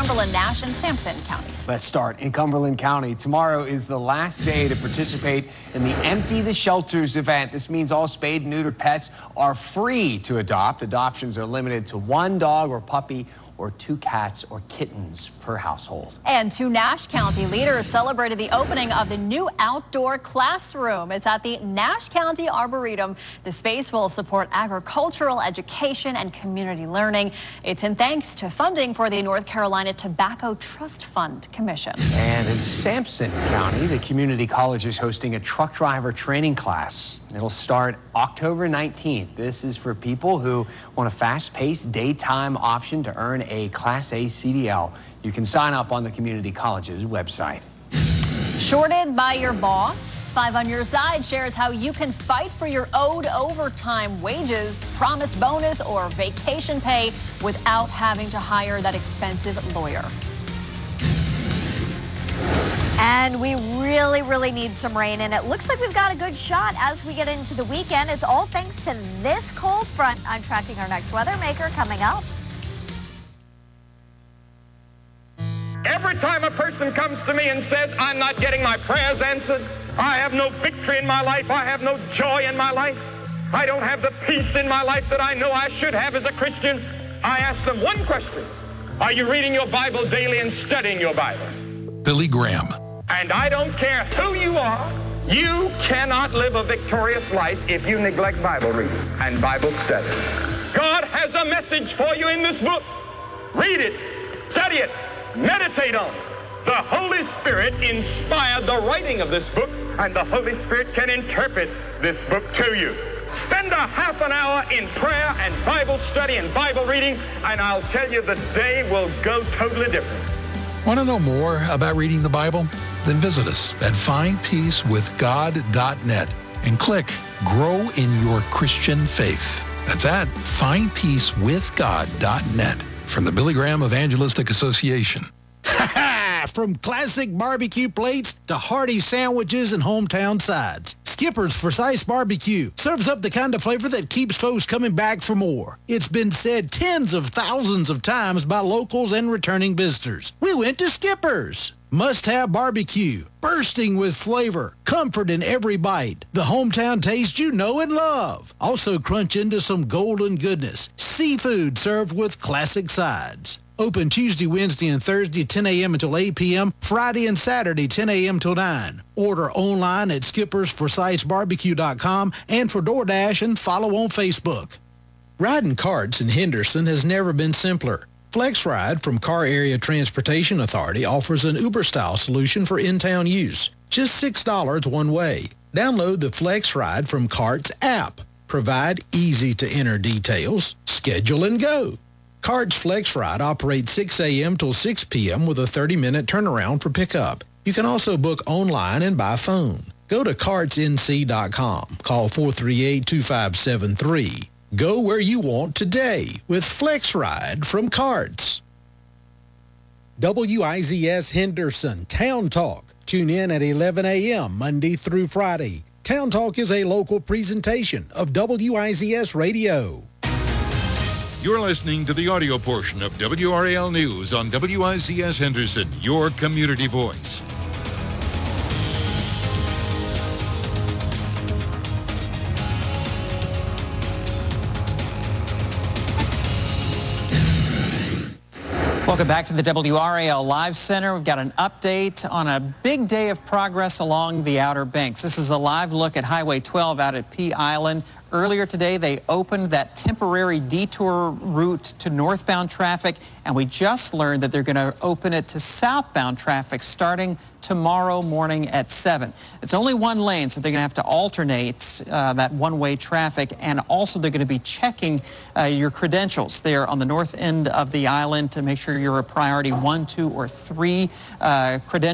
Cumberland, Nash, and Sampson counties. Let's start in Cumberland County. Tomorrow is the last day to participate in the Empty the Shelters event. This means all spayed and neutered pets are free to adopt. Adoptions are limited to 1 dog or puppy or 2 cats or kittens per household. And 2 Nash County leaders celebrated the opening of the new outdoor classroom. It's at the Nash County Arboretum. The space will support agricultural education and community learning. It's in thanks to funding for the North Carolina Tobacco Trust Fund Commission. And in Sampson County, the community college is hosting a truck driver training class. It'll start October 19th. This is for people who want a fast-paced daytime option to earn a Class A CDL. You can sign up on the community college's website. Shorted by your boss? 5 on Your Side shares how you can fight for your owed overtime wages, promised bonus, or vacation pay without having to hire that expensive lawyer. And we really need some rain, and it looks like we've got a good shot as we get into the weekend. It's all thanks to this cold front. I'm tracking our next weather maker coming up. Every time a person comes to me and says, I'm not getting my prayers answered, I have no victory in my life, I have no joy in my life, I don't have the peace in my life that I know I should have as a Christian, I ask them one question: are you reading your Bible daily and studying your Bible? Billy Graham. And I don't care who you are, you cannot live a victorious life if you neglect Bible reading and Bible study. God has a message for you in this book. Read it, study it, meditate on it. The Holy Spirit inspired the writing of this book, and the Holy Spirit can interpret this book to you. Spend a half an hour in prayer and Bible study and Bible reading, and I'll tell you the day will go totally different. Want to know more about reading the Bible? Then visit us at findpeacewithgod.net and click Grow in Your Christian Faith. That's at findpeacewithgod.net from the Billy Graham Evangelistic Association. From classic barbecue plates to hearty sandwiches and hometown sides, Skipper's Forsyth's Barbecue serves up the kind of flavor that keeps folks coming back for more. It's been said tens of thousands of times by locals and returning visitors. We went to Skipper's. Must-have barbecue, bursting with flavor, comfort in every bite. The hometown taste you know and love. Also crunch into some golden goodness. Seafood served with classic sides. Open Tuesday, Wednesday, and Thursday, 10 a.m. until 8 p.m., Friday and Saturday, 10 a.m. till 9. Order online at skippersforsythsbarbecue.com and for DoorDash and follow on Facebook. Riding carts in Henderson has never been simpler. FlexRide from Car Area Transportation Authority offers an Uber-style solution for in-town use. Just $6 one way. Download the FlexRide from Carts app. Provide easy-to-enter details. Schedule and go. Carts FlexRide operates 6 a.m. till 6 p.m. with a 30-minute turnaround for pickup. You can also book online and by phone. Go to cartsnc.com. Call 438-2573. Go where you want today with FlexRide from Carts. WIZS Henderson Town Talk. Tune in at 11 a.m. Monday through Friday. Town Talk is a local presentation of WIZS Radio. You're listening to the audio portion of WRAL News on WIZS Henderson, your community voice. Welcome back to the WRAL Live Center. We've got an update on a big day of progress along the Outer Banks. This is a live look at Highway 12 out at Pea Island. Earlier today, they opened that temporary detour route to northbound traffic, and we just learned that they're going to open it to southbound traffic starting tomorrow morning at 7. It's only one lane, so they're going to have to alternate that one-way traffic, and also they're going to be checking your credentials there on the north end of the island to make sure you're a priority 1, 2, or 3 credentials.